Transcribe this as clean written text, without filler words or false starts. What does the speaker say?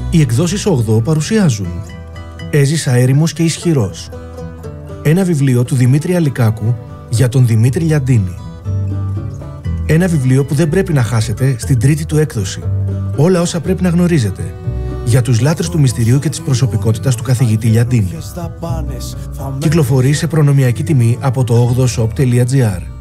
Οι εκδόσεις 8 παρουσιάζουν «Έζησα έρημος και ισχυρός». Ένα βιβλίο του Δημήτρη Αλικάκου για τον Δημήτρη Λιαντίνη. Ένα βιβλίο που δεν πρέπει να χάσετε στην τρίτη του έκδοση. Όλα όσα πρέπει να γνωρίζετε για τους λάτρες του μυστηρίου και της προσωπικότητας του καθηγητή Λιαντίνη. Κυκλοφορεί σε προνομιακή τιμή από το 8shop.gr.